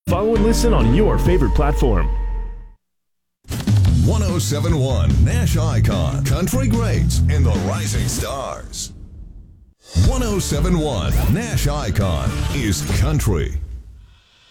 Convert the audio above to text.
Follow and listen on your favorite platform. 1071 Nash Icon, Country Greats and the Rising Stars. 1071 Nash Icon is country.